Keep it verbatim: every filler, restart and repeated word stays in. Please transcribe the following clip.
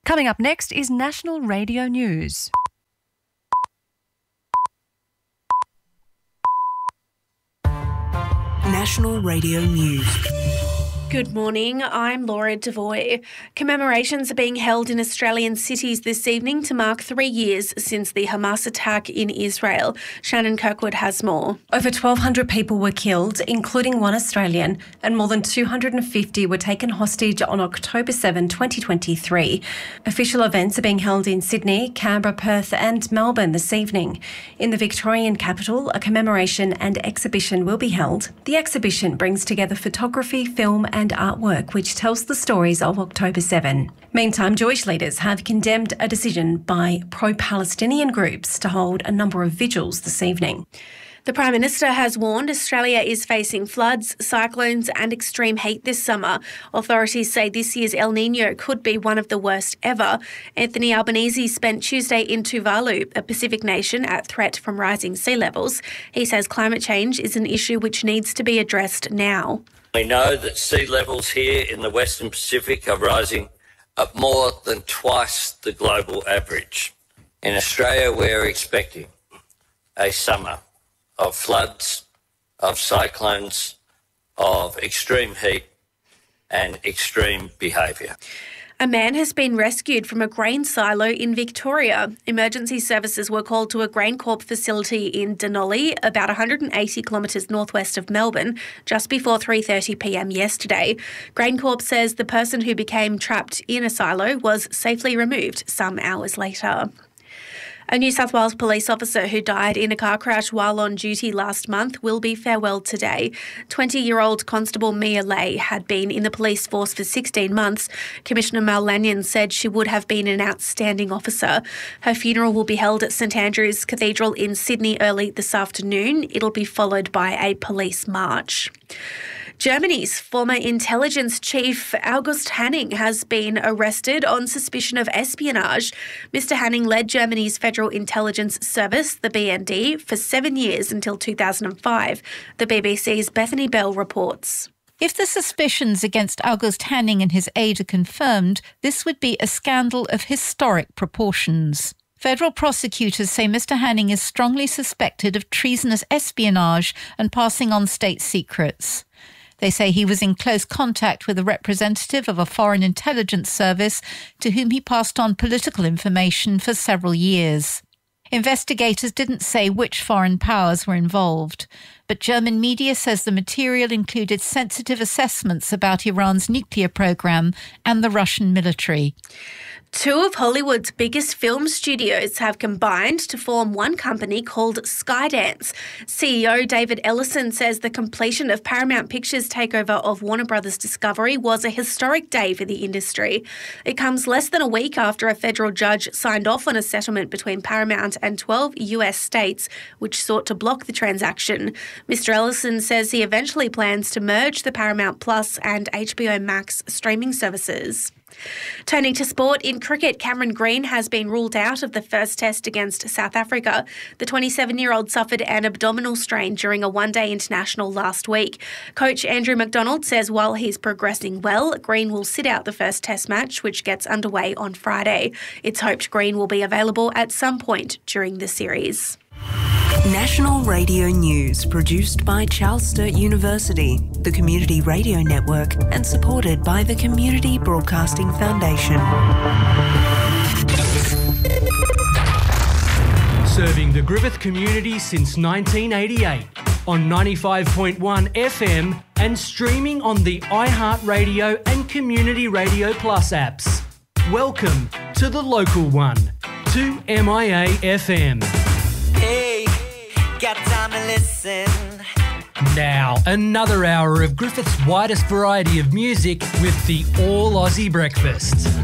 Coming up next is National Radio News. National Radio News. Good morning, I'm Laura Devoy. Commemorations are being held in Australian cities this evening to mark three years since the Hamas attack in Israel. Shannon Kirkwood has more. Over twelve hundred people were killed, including one Australian, and more than two hundred fifty were taken hostage on October seventh, twenty twenty-three. Official events are being held in Sydney, Canberra, Perth and Melbourne this evening. In the Victorian capital, a commemoration and exhibition will be held. The exhibition brings together photography, film and and artwork which tells the stories of October seventh. Meantime, Jewish leaders have condemned a decision by pro-Palestinian groups to hold a number of vigils this evening. The Prime Minister has warned Australia is facing floods, cyclones and extreme heat this summer. Authorities say this year's El Niño could be one of the worst ever. Anthony Albanese spent Tuesday in Tuvalu, a Pacific nation at threat from rising sea levels. He says climate change is an issue which needs to be addressed now. We know that sea levels here in the Western Pacific are rising at more than twice the global average. In Australia, we're expecting a summer of floods, of cyclones, of extreme heat and extreme behaviour. A man has been rescued from a grain silo in Victoria. Emergency services were called to a GrainCorp facility in Denali, about one hundred eighty kilometres northwest of Melbourne, just before three thirty p m yesterday. GrainCorp says the person who became trapped in a silo was safely removed some hours later. A New South Wales police officer who died in a car crash while on duty last month will be farewelled today. twenty-year-old Constable Mia Lay had been in the police force for sixteen months. Commissioner Mel Lanyon said she would have been an outstanding officer. Her funeral will be held at St Andrew's Cathedral in Sydney early this afternoon. It'll be followed by a police march. Germany's former intelligence chief August Hanning has been arrested on suspicion of espionage. Mister Hanning led Germany's Federal Intelligence Service, the B N D, for seven years until two thousand five. The B B C's Bethany Bell reports. If the suspicions against August Hanning and his aide are confirmed, this would be a scandal of historic proportions. Federal prosecutors say Mister Hanning is strongly suspected of treasonous espionage and passing on state secrets. They say he was in close contact with a representative of a foreign intelligence service to whom he passed on political information for several years. Investigators didn't say which foreign powers were involved, but German media says the material included sensitive assessments about Iran's nuclear program and the Russian military. Two of Hollywood's biggest film studios have combined to form one company called Skydance. C E O David Ellison says the completion of Paramount Pictures' takeover of Warner Brothers Discovery was a historic day for the industry. It comes less than a week after a federal judge signed off on a settlement between Paramount and twelve U S states, which sought to block the transaction. Mister Ellison says he eventually plans to merge the Paramount Plus and H B O Max streaming services. Turning to sport, in cricket, Cameron Green has been ruled out of the first test against South Africa. The twenty-seven-year-old suffered an abdominal strain during a one-day international last week. Coach Andrew McDonald says while he's progressing well, Green will sit out the first test match, which gets underway on Friday. It's hoped Green will be available at some point during the series. National Radio News, produced by Charles Sturt University, the Community Radio Network, and supported by the Community Broadcasting Foundation. Serving the Griffith community since nineteen eighty-eight on ninety-five point one F M and streaming on the iHeartRadio and Community Radio Plus apps. Welcome to the local one, two M I A F M. Hey, got time to listen. Now, another hour of Griffith's widest variety of music with the All Aussie Breakfast.